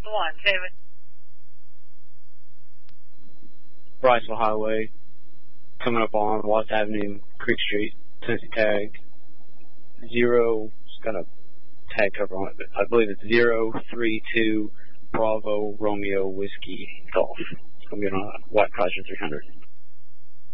1, David. Bryceville Highway, coming up on Watts Avenue, Creek Street, Tennessee tag. Zero, it's got a tag cover on it, but I believe it's 032 Bravo Romeo Whiskey Golf. I'm going on a White Chrysler 300.